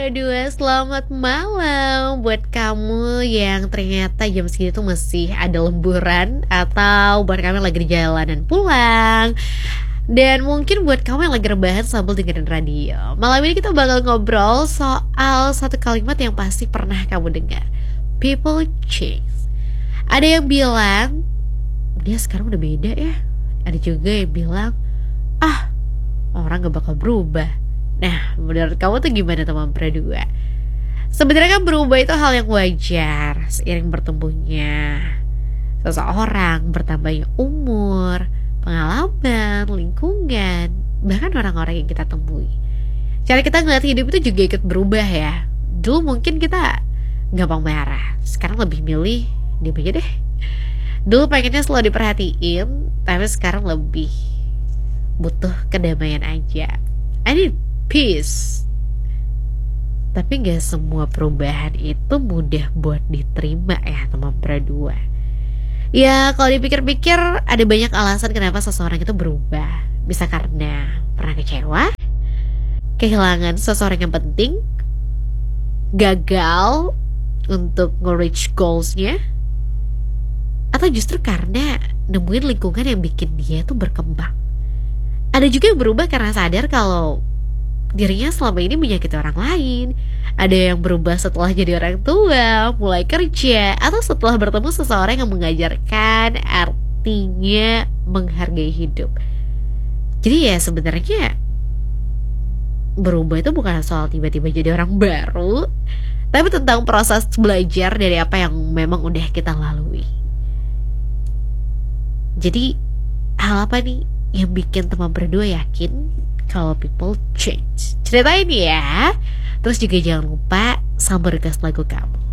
Berdua, selamat malam buat kamu yang ternyata jam segini tuh masih ada lemburan, atau buat kamu yang lagi di jalanan pulang, dan mungkin buat kamu yang lagi rebahan sambil dengerin radio. Malam ini kita bakal ngobrol soal satu kalimat yang pasti pernah kamu dengar. People change. Ada yang bilang dia sekarang udah beda ya. Ada juga yang bilang orang gak bakal berubah. Nah, menurut kamu tuh gimana teman berdua? Sebenarnya kan berubah itu hal yang wajar seiring bertumbuhnya seseorang, bertambahnya umur, pengalaman, lingkungan, bahkan orang-orang yang kita temui. Cara kita ngeliat hidup itu juga ikut berubah ya. Dulu mungkin kita gampang marah, sekarang lebih milih diam aja deh. Dulu pengennya selalu diperhatiin, tapi sekarang lebih butuh kedamaian aja. I need peace. Tapi gak semua perubahan itu mudah buat diterima ya teman berdua. Ya kalau dipikir-pikir ada banyak alasan kenapa seseorang itu berubah. Bisa karena pernah kecewa, kehilangan seseorang yang penting, gagal untuk nge-reach goals-nya, atau justru karena nemuin lingkungan yang bikin dia tuh berkembang. Ada juga yang berubah karena sadar kalau dirinya selama ini menyakiti orang lain. Ada yang berubah setelah jadi orang tua, mulai kerja, atau setelah bertemu seseorang yang mengajarkan artinya menghargai hidup. Jadi ya sebenarnya berubah itu bukan soal tiba-tiba jadi orang baru, tapi tentang proses belajar dari apa yang memang udah kita lalui. Jadi hal apa nih yang bikin teman berdua yakin kalau people change? Ceritain ya. Terus juga jangan lupa sambil request lagu kamu.